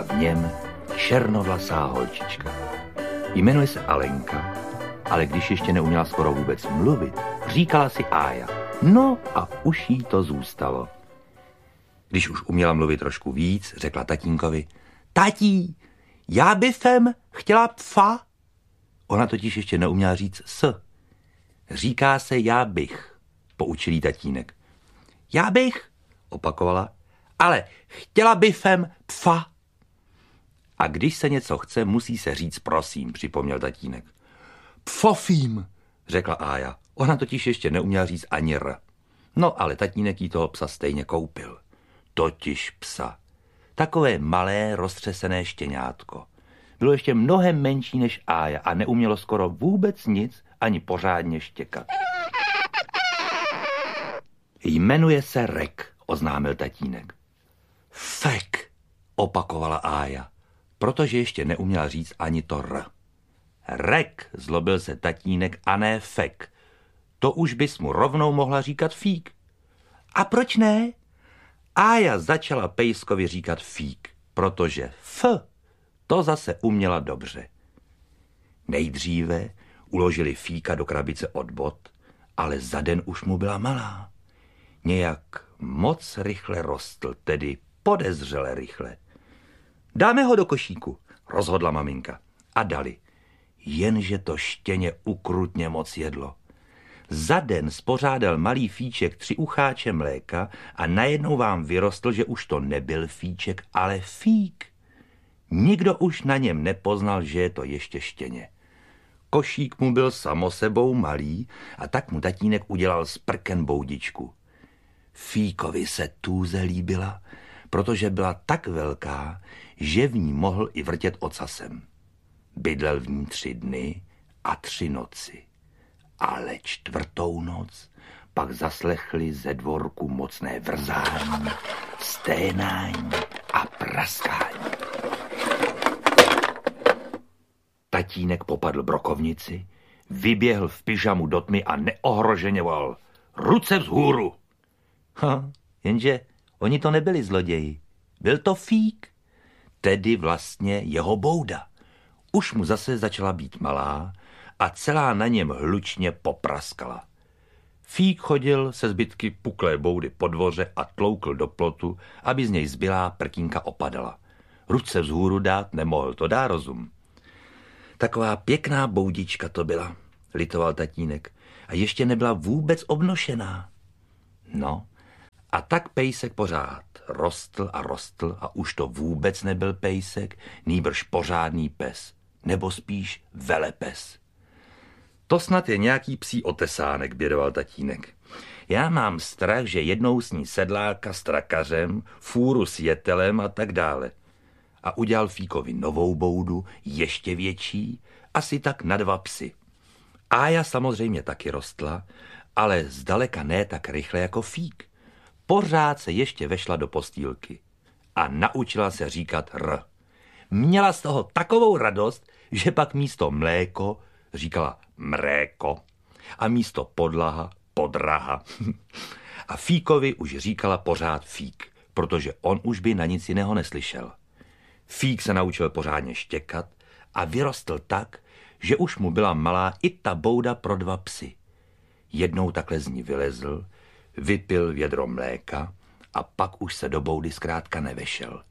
a v něm černovlasá holčička. Jmenuje se Alenka, ale když ještě neuměla skoro vůbec mluvit, říkala si Ája. No a už jí to zůstalo. Když už uměla mluvit trošku víc, řekla tatínkovi: Tatí, já byfem chtěla pfa. Ona totiž ještě neuměla říct s. Říká se já bych, poučil jí tatínek. Já bych, opakovala, ale chtěla byfem pfa. A když se něco chce, musí se říct prosím, připomněl tatínek. Pfofím, řekla Ája. Ona totiž ještě neuměla říct ani r. No ale tatínek jí toho psa stejně koupil. Totiž psa. Takové malé, roztřesené štěňátko. Bylo ještě mnohem menší než Ája a neumělo skoro vůbec nic, ani pořádně štěkat. Jmenuje se Rek, oznámil tatínek. Fek, opakovala Ája, protože ještě neuměla říct ani to r. Rek, zlobil se tatínek, a ne fek. To už bys mu rovnou mohla říkat fík. A proč ne? Ája začala pejskovi říkat fík, protože f to zase uměla dobře. Nejdříve uložili fíka do krabice od bot, ale za den už mu byla malá. Nějak moc rychle rostl, tedy podezřele rychle. Dáme ho do košíku, rozhodla maminka. A dali. Jenže to štěně ukrutně moc jedlo. Za den spořádal malý fíček 3 ucháče mléka a najednou vám vyrostl, že už to nebyl fíček, ale fík. Nikdo už na něm nepoznal, že je to ještě štěně. Košík mu byl samo sebou malý a tak mu tatínek udělal z prken boudičku. Fíkovi se tůze líbila, protože byla tak velká, že v ní mohl i vrtět ocasem. Bydlel v ní 3 dny a 3 noci. Ale 4. noc pak zaslechli ze dvorku mocné vrzání, sténání a praskání. Tatínek popadl brokovnici, vyběhl v pyžamu do tmy a neohroženě volal: Ruce vzhůru! Jenže oni to nebyli zloději. Byl to fík, tedy vlastně jeho bouda. Už mu zase začala být malá a celá na něm hlučně popraskala. Fík chodil se zbytky puklé boudy po dvoře a tloukl do plotu, aby z něj zbylá prkínka opadala. Ruce vzhůru dát nemohl, to dá rozum. Taková pěkná boudička to byla, litoval tatínek, a ještě nebyla vůbec obnošená. No, a tak pejsek pořád rostl a už to vůbec nebyl pejsek, nýbrž pořádný pes, nebo spíš velepes. To snad je nějaký psí otesánek, bědoval tatínek. Já mám strach, že jednou sní sedláka s trakařem, fůru s jetelem a tak dále. A udělal Fíkovi novou boudu, ještě větší, asi tak na 2 psy. Ája samozřejmě taky rostla, ale zdaleka ne tak rychle jako Fík. Pořád se ještě vešla do postýlky a naučila se říkat r. Měla z toho takovou radost, že pak místo mléko říkala mréko a místo podlaha podraha. A Fíkovi už říkala pořád Fík, protože on už by na nic jiného neslyšel. Fík se naučil pořádně štěkat a vyrostl tak, že už mu byla malá i ta bouda pro 2 psy. Jednou takhle z ní vylezl, vypil vědro mléka a pak už se do boudy zkrátka nevešel.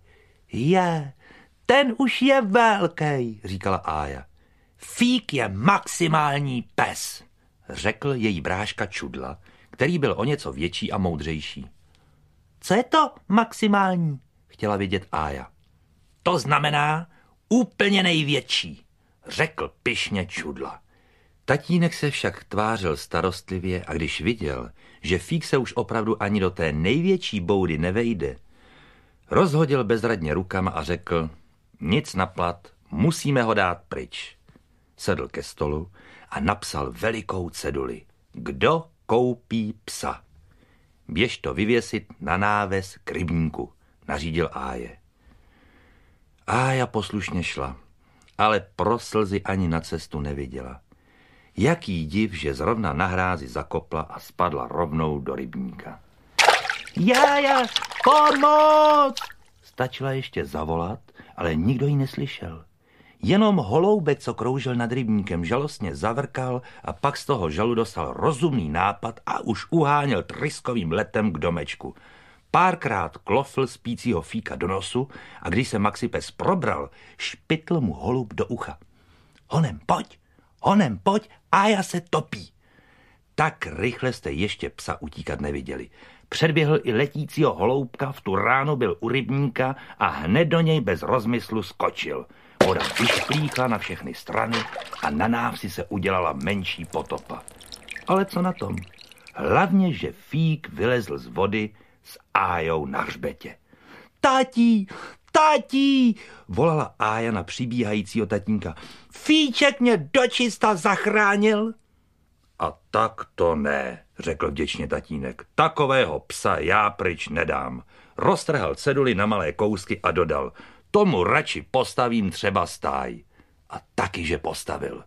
Ten už je velký, říkala Ája. Fík je maximální pes, řekl její bráška Čudla, který byl o něco větší a moudřejší. Co je to maximální? Chtěla vědět Ája. To znamená úplně největší, řekl pyšně Čudla. Tatínek se však tvářil starostlivě a když viděl, že Fík se už opravdu ani do té největší boudy nevejde, rozhodil bezradně rukama a řekl: nic na plat, musíme ho dát pryč. Sedl ke stolu a napsal velikou ceduli: kdo koupí psa? Běž to vyvěsit na náves k rybníku, nařídil Áje. Ája poslušně šla, ale pro slzy ani na cestu neviděla. Jaký div, že zrovna na hrázi zakopla a spadla rovnou do rybníka. Jája, pomoc! stačila ještě zavolat, ale nikdo ji neslyšel. Jenom holoubek, co kroužil nad rybníkem, žalostně zavrkal a pak z toho žalu dostal rozumný nápad a už uháněl tryskovým letem k domečku. Párkrát klofl spícího Fíka do nosu a když se Maxipes probral, špitl mu holub do ucha. Honem pojď, Ája se topí. Tak rychle jste ještě psa utíkat neviděli. Předběhl i letícího holoubka, v tu ránu byl u rybníka a hned do něj bez rozmyslu skočil. Voda vyšplíkla na všechny strany a na návsi se udělala menší potopa. Ale co na tom? Hlavně, že Fík vylezl z vody s Ájou na hřbetě. Tátí, volala Ája na přibíhajícího tatínka. Fíček mě dočista zachránil. A tak to ne, řekl vděčně tatínek. Takového psa já pryč nedám. Roztrhal ceduli na malé kousky a dodal. Tomu radši postavím třeba stáj. A taky, že postavil.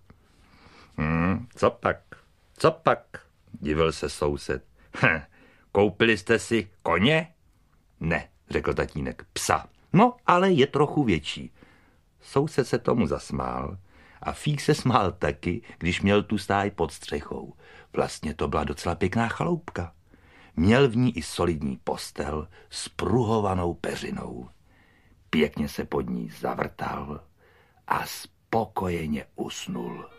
Co pak, divil se soused. Koupili jste si koně? Ne, řekl tatínek, psa. No, ale je trochu větší. Soused se tomu zasmál a Fík se smál taky, když měl tu stáj pod střechou. Vlastně to byla docela pěkná chaloupka. Měl v ní i solidní postel s pruhovanou peřinou. Pěkně se pod ní zavrtal a spokojeně usnul.